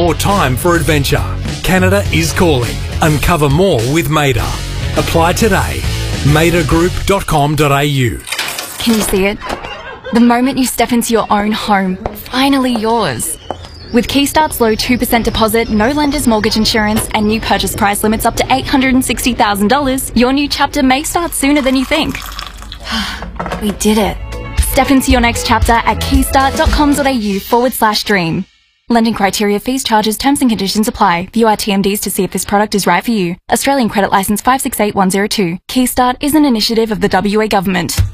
more time for adventure. Canada is calling. Uncover more with Mader. Apply today. madergroup.com.au. Can you see it? The moment you step into your own home, finally yours. With Keystart's low 2% deposit, no lender's mortgage insurance, and new purchase price limits up to $860,000, your new chapter may start sooner than you think. We did it. Step into your next chapter at keystart.com.au/dream. Lending criteria, fees, charges, terms and conditions apply. View our TMDs to see if this product is right for you. Australian Credit Licence 568102. Keystart is an initiative of the WA Government.